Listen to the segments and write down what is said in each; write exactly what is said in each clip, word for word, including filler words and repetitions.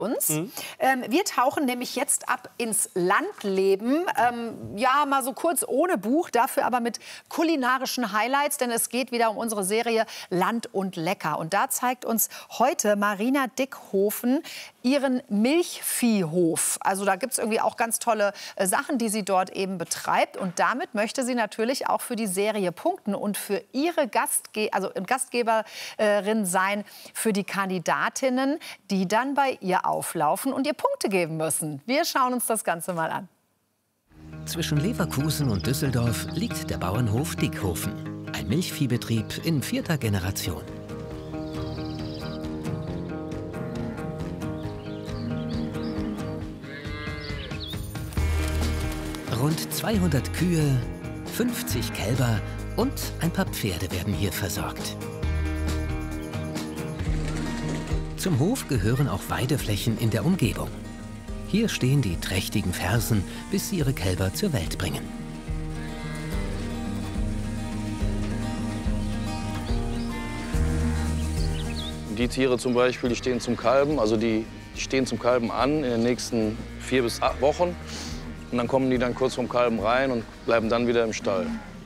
Uns. Mhm. Ähm, wir tauchen nämlich jetzt ab ins Landleben. Ähm, ja, mal so kurz ohne Buch, dafür aber mit kulinarischen Highlights, denn es geht wieder um unsere Serie Land und Lecker. Und da zeigt uns heute Marina Dickhofen ihren Milchviehhof. Also da gibt es irgendwie auch ganz tolle äh, Sachen, die sie dort eben betreibt. Und damit möchte sie natürlich auch für die Serie punkten und für ihre Gastge also Gastgeberin sein für die Kandidatinnen, die dann bei ihr auflaufen und ihr Punkte geben müssen. Wir schauen uns das Ganze mal an. Zwischen Leverkusen und Düsseldorf liegt der Bauernhof Dickhofen. Ein Milchviehbetrieb in vierter Generation. Rund zweihundert Kühe, fünfzig Kälber und ein paar Pferde werden hier versorgt. Zum Hof gehören auch Weideflächen in der Umgebung. Hier stehen die trächtigen Fersen, bis sie ihre Kälber zur Welt bringen. Die Tiere zum Beispiel, die stehen zum Kalben, also die stehen zum Kalben an in den nächsten vier bis acht Wochen. Und dann kommen die dann kurz vom Kalben rein und bleiben dann wieder im Stall.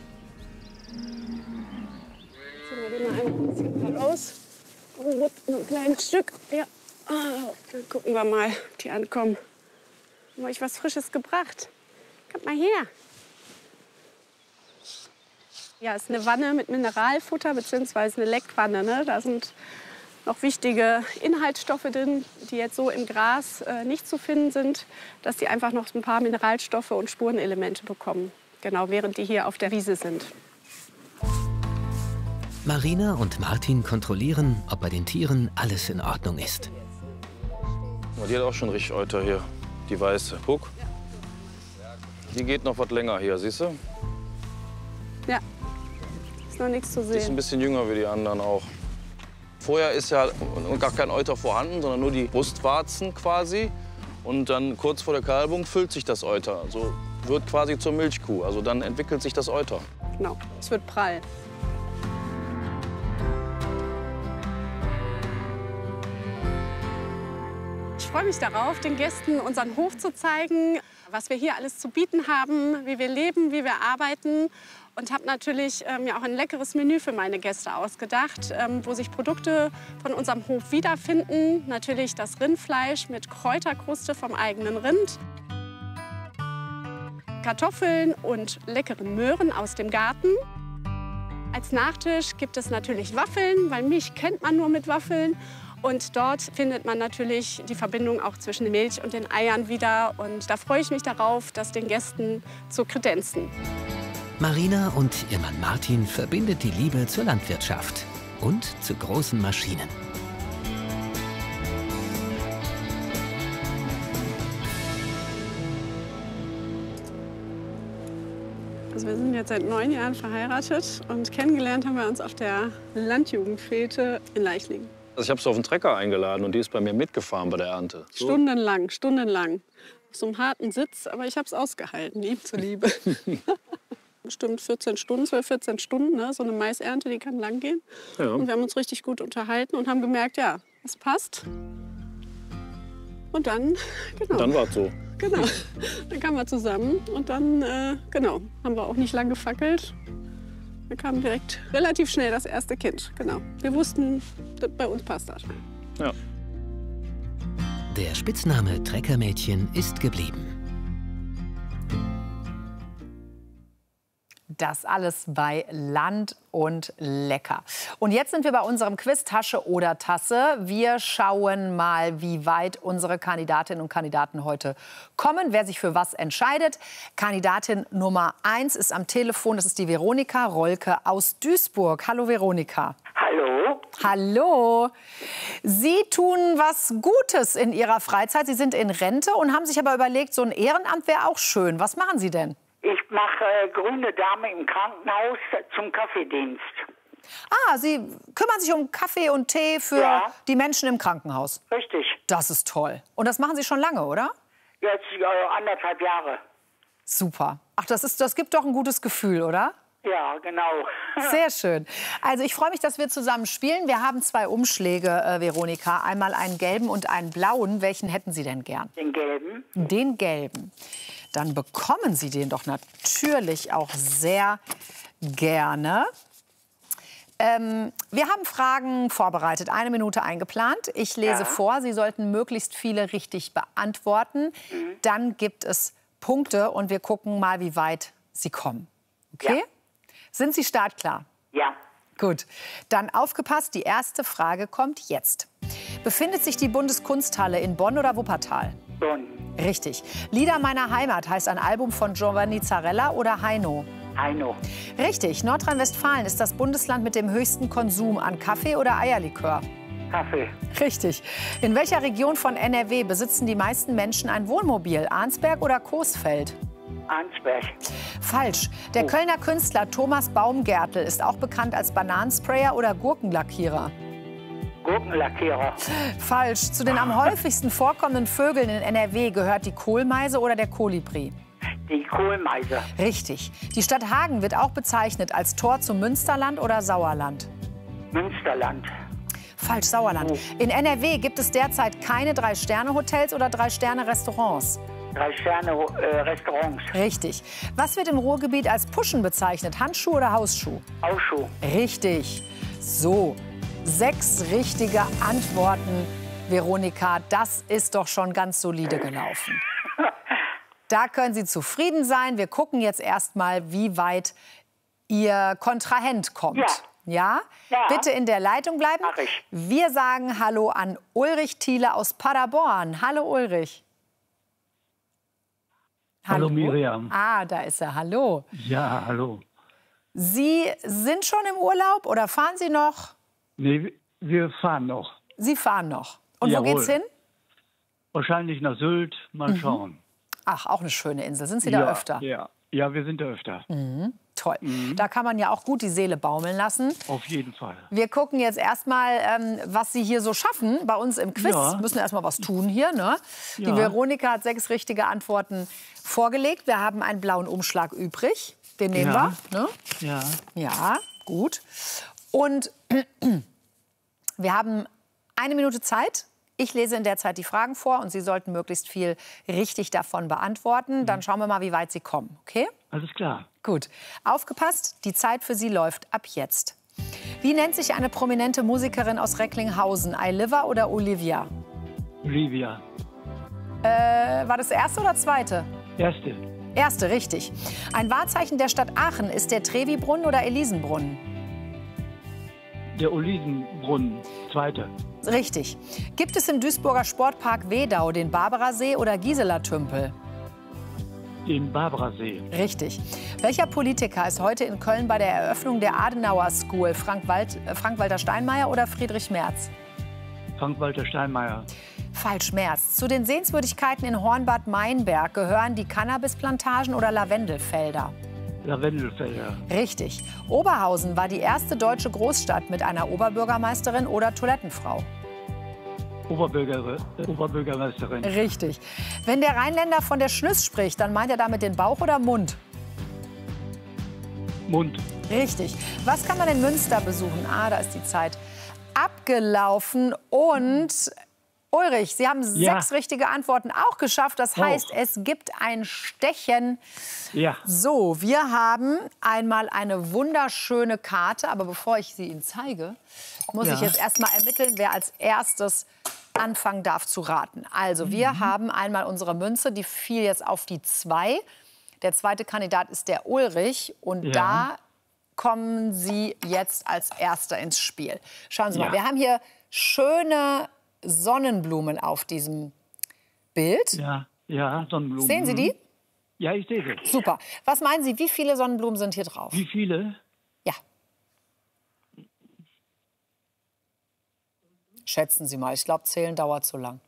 Wir gehen mal ein bisschen raus. Noch ein kleines Stück. Ja. Oh, dann gucken wir mal, ob die ankommen. Haben wir euch was Frisches gebracht? Kommt mal her. Ja, ist eine Wanne mit Mineralfutter bzw. eine Leckwanne. Ne? Da sind noch wichtige Inhaltsstoffe drin, die jetzt so im Gras äh, nicht zu finden sind, dass die einfach noch ein paar Mineralstoffe und Spurenelemente bekommen. Genau, während die hier auf der Wiese sind. Marina und Martin kontrollieren, ob bei den Tieren alles in Ordnung ist. Oh, die hat auch schon richtig Euter hier, die weiße. Guck. Die geht noch was länger hier, siehst du? Ja, ist noch nichts zu Die ist ein sehen. bisschen jünger wie die anderen auch. Vorher ist ja gar kein Euter vorhanden, sondern nur die Brustwarzen quasi. Und dann kurz vor der Kalbung füllt sich das Euter. Also wird quasi zur Milchkuh. Also dann entwickelt sich das Euter. Genau, es wird prall. Ich freue mich darauf, den Gästen unseren Hof zu zeigen, was wir hier alles zu bieten haben, wie wir leben, wie wir arbeiten. Und habe natürlich ähm, ja auch ein leckeres Menü für meine Gäste ausgedacht, ähm, wo sich Produkte von unserem Hof wiederfinden. Natürlich das Rindfleisch mit Kräuterkruste vom eigenen Rind, Kartoffeln und leckeren Möhren aus dem Garten. Als Nachtisch gibt es natürlich Waffeln, weil Milch kennt man nur mit Waffeln. Und dort findet man natürlich die Verbindung auch zwischen der Milch und den Eiern wieder. Und da freue ich mich darauf, das den Gästen zu kredenzen. Marina und ihr Mann Martin verbindet die Liebe zur Landwirtschaft und zu großen Maschinen. Also wir sind jetzt seit neun Jahren verheiratet und kennengelernt haben wir uns auf der Landjugendfete in Leichlingen. Also ich habe sie auf den Trecker eingeladen und die ist bei mir mitgefahren bei der Ernte. So. Stundenlang, stundenlang. Auf so einem harten Sitz, aber ich habe es ausgehalten, ihm zuliebe. Bestimmt vierzehn Stunden, zwölf, vierzehn Stunden, ne? So eine Maisernte, die kann lang gehen. Ja. Und wir haben uns richtig gut unterhalten und haben gemerkt, ja, es passt. Und dann, genau. Und dann war es so. Genau, dann kamen wir zusammen und dann, äh, genau, haben wir auch nicht lang gefackelt. Wir kamen direkt relativ schnell das erste Kind, genau. Wir wussten, bei uns passt das. Ja. Der Spitzname Treckermädchen ist geblieben. Das alles bei Land und Lecker. Und jetzt sind wir bei unserem Quiz Tasche oder Tasse. Wir schauen mal, wie weit unsere Kandidatinnen und Kandidaten heute kommen, wer sich für was entscheidet. Kandidatin Nummer eins ist am Telefon. Das ist die Veronika Rolke aus Duisburg. Hallo Veronika. Hallo. Hallo. Sie tun was Gutes in Ihrer Freizeit. Sie sind in Rente und haben sich aber überlegt, so ein Ehrenamt wäre auch schön. Was machen Sie denn? Ich mache äh, grüne Dame im Krankenhaus zum Kaffeedienst. Ah, Sie kümmern sich um Kaffee und Tee für Ja. die Menschen im Krankenhaus. Richtig. Das ist toll. Und das machen Sie schon lange, oder? Jetzt äh, anderthalb Jahre. Super. Ach, das ist, das gibt doch ein gutes Gefühl, oder? Ja, genau. Sehr schön. Also ich freue mich, dass wir zusammen spielen. Wir haben zwei Umschläge, äh, Veronika. Einmal einen gelben und einen blauen. Welchen hätten Sie denn gern? Den gelben. Den gelben. Dann bekommen Sie den doch natürlich auch sehr gerne. Ähm, wir haben Fragen vorbereitet, eine Minute eingeplant. Ich lese Ja. vor, Sie sollten möglichst viele richtig beantworten. Mhm. Dann gibt es Punkte und wir gucken mal, wie weit Sie kommen. Okay? Ja. Sind Sie startklar? Ja. Gut, dann aufgepasst, die erste Frage kommt jetzt. Befindet sich die Bundeskunsthalle in Bonn oder Wuppertal? Bonn. Richtig. Lieder meiner Heimat heißt ein Album von Giovanni Zarella oder Heino? Heino. Richtig. Nordrhein-Westfalen ist das Bundesland mit dem höchsten Konsum an Kaffee oder Eierlikör? Kaffee. Richtig. In welcher Region von N R W besitzen die meisten Menschen ein Wohnmobil? Arnsberg oder Coesfeld? Arnsberg. Falsch. Der Kölner Künstler Thomas Baumgärtel ist auch bekannt als Bananensprayer oder Gurkenlackierer. Gurkenlackierer. Falsch. Zu den am häufigsten vorkommenden Vögeln in N R W gehört die Kohlmeise oder der Kolibri. Die Kohlmeise. Richtig. Die Stadt Hagen wird auch bezeichnet als Tor zum Münsterland oder Sauerland. Münsterland. Falsch, Sauerland. In N R W gibt es derzeit keine Drei-Sterne-Hotels oder Drei-Sterne-Restaurants. Drei Sterne äh, Restaurants. Richtig. Was wird im Ruhrgebiet als Puschen bezeichnet? Handschuh oder Hausschuh? Ausschuh. Richtig. So, sechs richtige Antworten, Veronika. Das ist doch schon ganz solide gelaufen. Da können Sie zufrieden sein. Wir gucken jetzt erst mal, wie weit Ihr Kontrahent kommt. Ja. Ja? Ja. Bitte in der Leitung bleiben. Mach ich. Wir sagen Hallo an Ulrich Thiele aus Paderborn. Hallo Ulrich. Hallo Miriam. Ah, da ist er. Hallo. Ja, hallo. Sie sind schon im Urlaub oder fahren Sie noch? Nee, wir fahren noch. Sie fahren noch. Und Jawohl. wo geht's hin? Wahrscheinlich nach Sylt. Mal schauen. Ach, auch eine schöne Insel. Sind Sie da ja, öfter? Ja. ja, wir sind da öfter. Toll. Da kann man ja auch gut die Seele baumeln lassen. Auf jeden Fall. Wir gucken jetzt erstmal, ähm, was Sie hier so schaffen bei uns im Quiz. Ja. Müssen erstmal was tun hier. Ne? Die Ja. Veronika hat sechs richtige Antworten vorgelegt. Wir haben einen blauen Umschlag übrig. Den nehmen Ja. wir. Ne? Ja. Ja, gut. Und wir haben eine Minute Zeit. Ich lese in der Zeit die Fragen vor und Sie sollten möglichst viel richtig davon beantworten. Dann schauen wir mal, wie weit Sie kommen. Okay? Alles klar. Gut. Aufgepasst, die Zeit für Sie läuft ab jetzt. Wie nennt sich eine prominente Musikerin aus Recklinghausen? Ailiva oder Olivia? Olivia. Äh, war das erste oder zweite? Erste. Erste, richtig. Ein Wahrzeichen der Stadt Aachen ist der Trevi-Brunnen oder Elisenbrunnen? Der Olivenbrunnen. Zweite. Richtig. Gibt es im Duisburger Sportpark Wedau den Barbarasee oder Gisela-Tümpel? Den Barbarasee. Richtig. Welcher Politiker ist heute in Köln bei der Eröffnung der Adenauer School? Frank-Wald- äh, Frank-Walter Steinmeier oder Friedrich Merz? Frank-Walter Steinmeier. Falsch, Merz. Zu den Sehenswürdigkeiten in Hornbad Meinberg gehören die Cannabisplantagen oder Lavendelfelder? Lavendelfelder. Richtig. Oberhausen war die erste deutsche Großstadt mit einer Oberbürgermeisterin oder Toilettenfrau? Oberbürger, äh, Oberbürgermeisterin. Richtig. Wenn der Rheinländer von der Schnüss spricht, dann meint er damit den Bauch oder Mund? Mund. Richtig. Was kann man in Münster besuchen? Ah, da ist die Zeit abgelaufen. Und Ulrich, Sie haben Ja. sechs richtige Antworten auch geschafft. Das heißt, Oh. es gibt ein Stechen. Ja. So, wir haben einmal eine wunderschöne Karte. Aber bevor ich sie Ihnen zeige, muss Ja. ich jetzt erst mal ermitteln, wer als erstes anfangen darf zu raten. Also, wir Mhm. haben einmal unsere Münze, die fiel jetzt auf die zwei. Der zweite Kandidat ist der Ulrich. Und Ja. da kommen Sie jetzt als Erster ins Spiel. Schauen Sie mal, Ja. wir haben hier schöne Sonnenblumen auf diesem Bild. Ja. Ja, Sonnenblumen. Sehen Sie die? Ja, ich sehe sie. Super. Was meinen Sie, wie viele Sonnenblumen sind hier drauf? Wie viele? Ja. Schätzen Sie mal. Ich glaube, zählen dauert zu lang.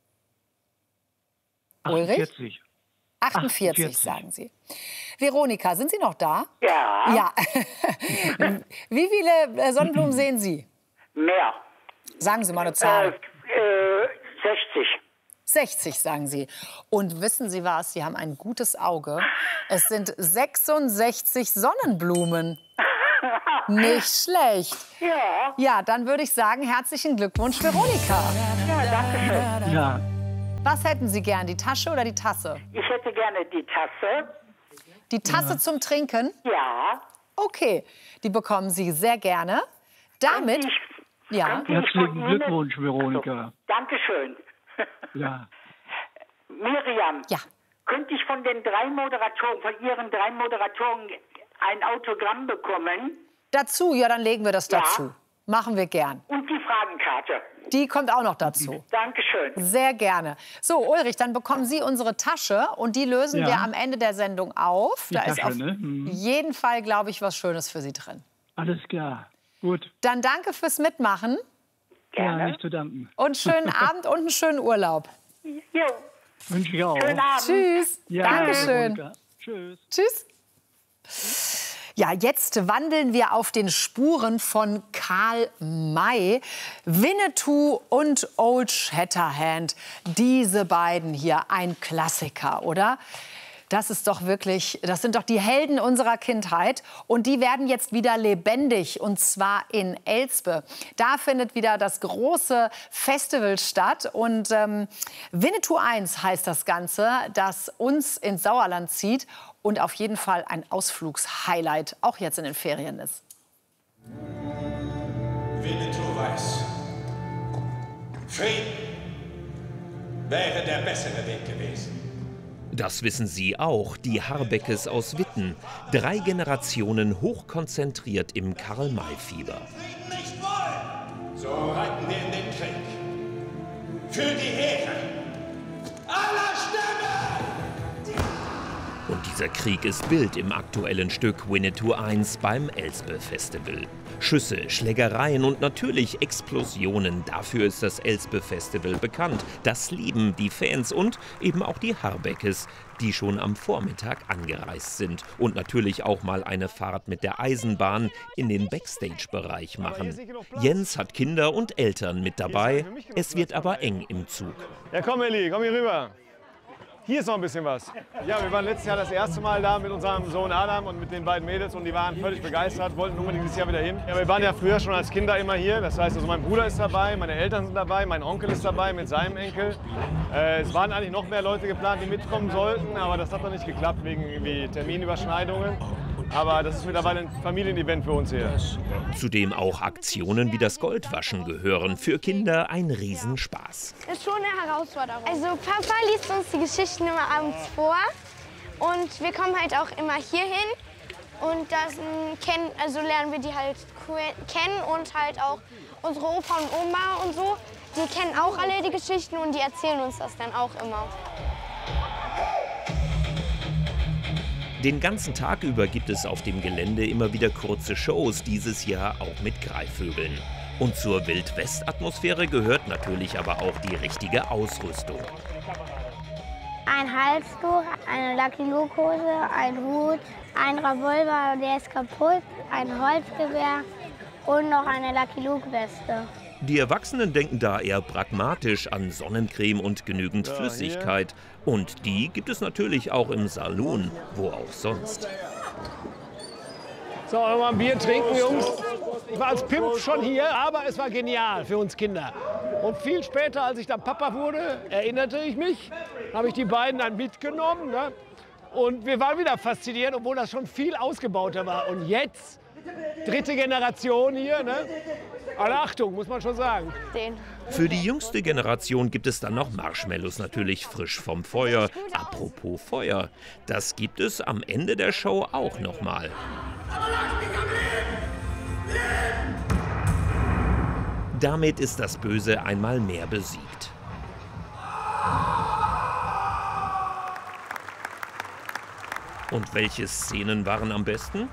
Ulrich? achtundvierzig. achtundvierzig, achtundvierzig. sagen Sie. Veronika, sind Sie noch da? Ja. Ja. Wie viele äh, Sonnenblumen sehen Sie? Mehr. Sagen Sie mal eine Äh, Zahl. äh, sechzig. sechzig, sagen Sie. Und wissen Sie was? Sie haben ein gutes Auge. Es sind sechsundsechzig Sonnenblumen. Nicht schlecht. Ja. Ja, dann würde ich sagen, herzlichen Glückwunsch, Veronika. Ja, danke schön. Ja, Was hätten Sie gern, die Tasche oder die Tasse? Ich hätte gerne die Tasse. Die Tasse zum Trinken? Ja. Okay, die bekommen Sie sehr gerne. Damit, Ich, ja, könnte ich von herzlichen Ihnen- Glückwunsch, Veronika. Also, Dankeschön. Ja, Miriam, ja. könnte ich von den drei Moderatoren, von Ihren drei Moderatoren ein Autogramm bekommen? Dazu, ja, dann legen wir das Ja. dazu. Machen wir gern. Und die Fragenkarte. Die kommt auch noch dazu. Dankeschön. Sehr gerne. So, Ulrich, dann bekommen Sie unsere Tasche und die lösen Ja. wir am Ende der Sendung auf. Die Da ist Tasche, auf ne? Mhm. jeden Fall, glaube ich, was Schönes für Sie drin. alles klar. Gut, Dann danke fürs Mitmachen ja, Gerne. nicht zu danken. und schönen Abend und einen schönen Urlaub. Jo, Wünsche ich auch. schönen Abend. Tschüss. Ja, Dankeschön. Veronika. Tschüss. Tschüss. Ja, jetzt wandeln wir auf den Spuren von Karl May. Winnetou und Old Shatterhand. Diese beiden hier, ein Klassiker, oder? Das ist doch wirklich, das sind doch die Helden unserer Kindheit. Und die werden jetzt wieder lebendig, und zwar in Elspe. Da findet wieder das große Festival statt. Und ähm, Winnetou eins heißt das Ganze, das uns ins Sauerland zieht und auf jeden Fall ein Ausflugshighlight, auch jetzt in den Ferien ist. Winnetou weiß, Frieden wäre der bessere Weg gewesen. Das wissen Sie auch, die Harbeckes aus Witten. Drei Generationen hochkonzentriert im Karl-May-Fieber. Frieden nicht wollen. So reiten wir in den Krieg. Für die Ehre aller Stämme! Und dieser Krieg ist Bild im aktuellen Stück Winnetou eins beim Elspe-Festival. Schüsse, Schlägereien und natürlich Explosionen. Dafür ist das Elspe-Festival bekannt. Das lieben die Fans und eben auch die Harbeckes, die schon am Vormittag angereist sind. Und natürlich auch mal eine Fahrt mit der Eisenbahn in den Backstage-Bereich machen. Jens hat Kinder und Eltern mit dabei. Es wird aber eng im Zug. Ja, komm, Elli, komm hier rüber. Hier ist noch ein bisschen was. Ja, wir waren letztes Jahr das erste Mal da mit unserem Sohn Adam und mit den beiden Mädels und die waren völlig begeistert, wollten unbedingt dieses Jahr wieder hin. Ja, wir waren ja früher schon als Kinder immer hier. Das heißt, also mein Bruder ist dabei, meine Eltern sind dabei, mein Onkel ist dabei mit seinem Enkel. Äh, es waren eigentlich noch mehr Leute geplant, die mitkommen sollten, aber das hat noch nicht geklappt wegen irgendwie Terminüberschneidungen. Aber das ist mittlerweile ein Familienevent für uns hier. Zudem auch Aktionen wie das Goldwaschen gehören. Für Kinder ein Riesenspaß. Das ist schon eine Herausforderung. Also Papa liest uns die Geschichten immer abends vor und wir kommen halt auch immer hier hin und das kennen, also lernen wir die halt kennen und halt auch unsere Opa und Oma und so. Die kennen auch alle die Geschichten und die erzählen uns das dann auch immer. Den ganzen Tag über gibt es auf dem Gelände immer wieder kurze Shows, dieses Jahr auch mit Greifvögeln. Und zur Wild-West-Atmosphäre gehört natürlich aber auch die richtige Ausrüstung. Ein Halstuch, eine Lucky Luke-Hose, ein Hut, ein Revolver, der ist kaputt, ein Holzgewehr und noch eine Lucky Luke-Weste. Die Erwachsenen denken da eher pragmatisch an Sonnencreme und genügend So, Flüssigkeit. Und die gibt es natürlich auch im Saloon, wo auch sonst. So, mal ein Bier trinken, Jungs. Ich war als Pimp schon hier, aber es war genial für uns Kinder. Und viel später, als ich dann Papa wurde, erinnerte ich mich, habe ich die beiden dann mitgenommen. Ne? Und wir waren wieder fasziniert, obwohl das schon viel ausgebauter war. Und jetzt, dritte Generation hier, ne? Alle Achtung, muss man schon sagen. Den. Für die jüngste Generation gibt es dann noch Marshmallows, natürlich frisch vom Feuer. Apropos Feuer, das gibt es am Ende der Show auch noch mal. Damit ist das Böse einmal mehr besiegt. Und welche Szenen waren am besten?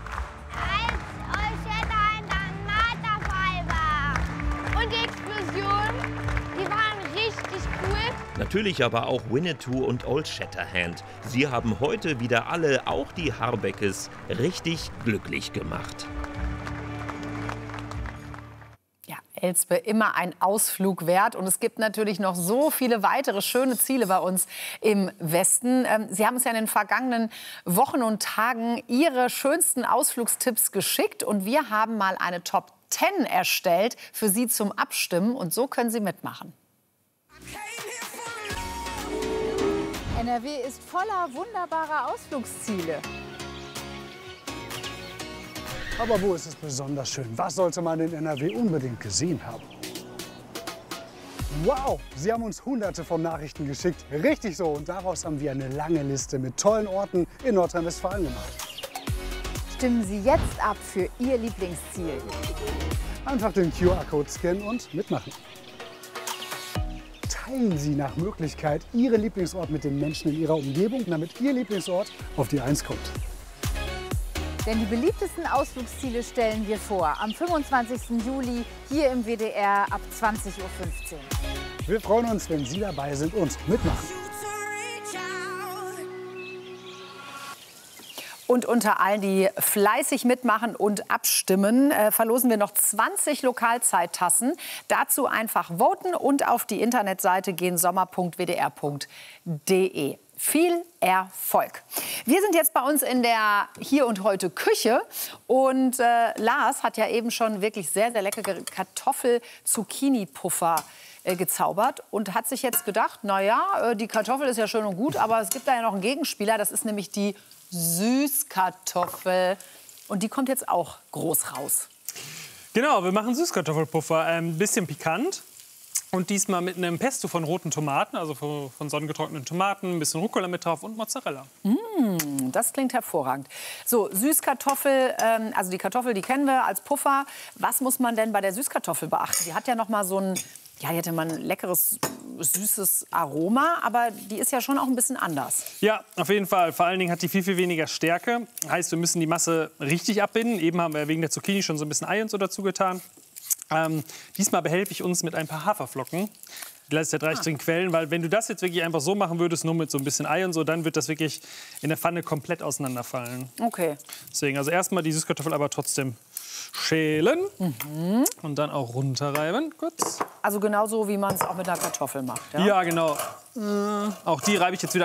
Und die Explosion, die waren richtig cool. Natürlich aber auch Winnetou und Old Shatterhand. Sie haben heute wieder alle, auch die Harbeckes, richtig glücklich gemacht. Ja, Elspe, immer ein Ausflug wert. Und es gibt natürlich noch so viele weitere schöne Ziele bei uns im Westen. Ähm, Sie haben uns ja in den vergangenen Wochen und Tagen Ihre schönsten Ausflugstipps geschickt. Und wir haben mal eine Top zehn erstellt für Sie zum Abstimmen. Und so können Sie mitmachen. N R W ist voller wunderbarer Ausflugsziele. Aber wo ist es besonders schön? Was sollte man in N R W unbedingt gesehen haben? Wow, Sie haben uns hunderte von Nachrichten geschickt. Richtig so. Und daraus haben wir eine lange Liste mit tollen Orten in Nordrhein-Westfalen gemacht. Stimmen Sie jetzt ab für Ihr Lieblingsziel. Einfach den Q R-Code scannen und mitmachen. Teilen Sie nach Möglichkeit Ihren Lieblingsort mit den Menschen in Ihrer Umgebung, damit Ihr Lieblingsort auf die Eins kommt. Denn die beliebtesten Ausflugsziele stellen wir vor. Am fünfundzwanzigsten Juli hier im W D R ab zwanzig Uhr fünfzehn. Wir freuen uns, wenn Sie dabei sind und mitmachen. Und unter allen, die fleißig mitmachen und abstimmen, äh, verlosen wir noch zwanzig Lokalzeittassen. Dazu einfach voten und auf die Internetseite gehen sommer punkt w d r punkt d e. Viel Erfolg. Wir sind jetzt bei uns in der Hier und Heute Küche und äh, Lars hat ja eben schon wirklich sehr, sehr leckere Kartoffel-Zucchini-Puffer äh, gezaubert und hat sich jetzt gedacht, naja, äh, die Kartoffel ist ja schön und gut, aber es gibt da ja noch einen Gegenspieler, das ist nämlich die Süßkartoffel und die kommt jetzt auch groß raus. Genau, wir machen Süßkartoffelpuffer, ein bisschen pikant. Und diesmal mit einem Pesto von roten Tomaten, also von, von sonnengetrockneten Tomaten, ein bisschen Rucola mit drauf und Mozzarella. Mm, das klingt hervorragend. So, Süßkartoffel, ähm, also die Kartoffel, die kennen wir als Puffer. Was muss man denn bei der Süßkartoffel beachten? Die hat ja noch mal so ein, ja, die hat ja mal ein leckeres, süßes Aroma, aber die ist ja schon auch ein bisschen anders. Ja, auf jeden Fall. Vor allen Dingen hat die viel, viel weniger Stärke. Heißt, wir müssen die Masse richtig abbinden. Eben haben wir wegen der Zucchini schon so ein bisschen Ei und so dazu getan. Ähm, diesmal behelfe ich uns mit ein paar Haferflocken. Die lasse ich da direkt drin quellen, weil wenn du das jetzt wirklich einfach so machen würdest, nur mit so ein bisschen Ei und so, dann wird das wirklich in der Pfanne komplett auseinanderfallen. Okay. Deswegen also erstmal die Süßkartoffel aber trotzdem schälen mhm. und dann auch runterreiben. Kurz. Also genauso wie man es auch mit einer Kartoffel macht. Ja, ja genau. Äh, auch die reibe ich jetzt wieder